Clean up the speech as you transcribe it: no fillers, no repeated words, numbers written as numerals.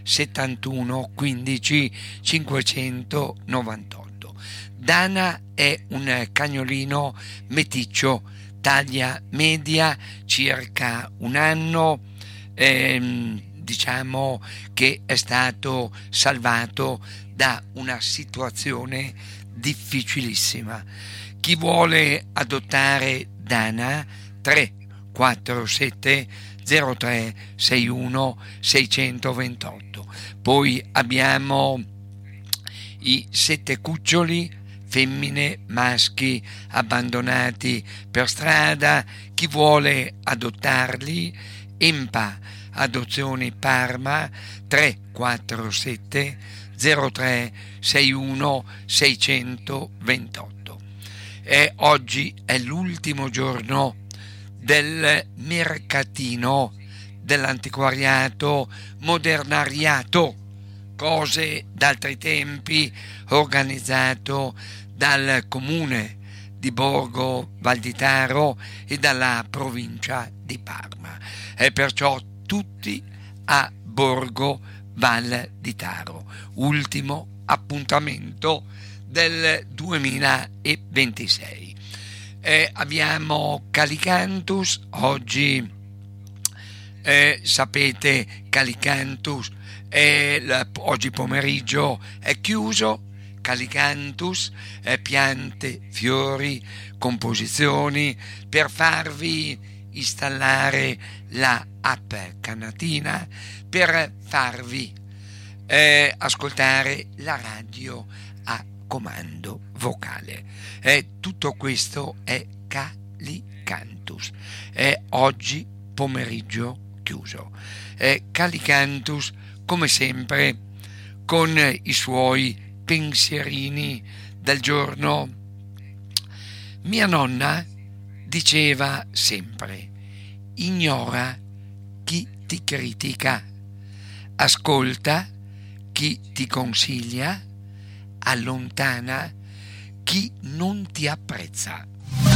71 15 598. Dana è un cagnolino meticcio, taglia media, circa un anno, diciamo che è stato salvato da una situazione difficilissima. Chi vuole adottare Dana 347 03 61 628. Poi abbiamo i 7 cuccioli, femmine, maschi abbandonati per strada. Chi vuole adottarli, Empa Adozioni Parma 347 03 61 628. E oggi è l'ultimo giorno del mercatino dell'antiquariato modernariato, cose d'altri tempi, organizzato dal comune di Borgo Valditaro e dalla provincia di Parma, e perciò tutti a Borgo Valditaro, ultimo appuntamento del 2026. Abbiamo Calicanthus oggi. Sapete, Calicanthus oggi pomeriggio è chiuso. Calicanthus, piante, fiori, composizioni, per farvi installare la app Cannatina, per farvi ascoltare la radio a comando vocale. Tutto questo è Calicanthus. Oggi pomeriggio chiuso. Calicanthus, come sempre, con i suoi pensierini del giorno. Mia nonna diceva sempre: ignora chi ti critica, ascolta chi ti consiglia, allontana chi non ti apprezza.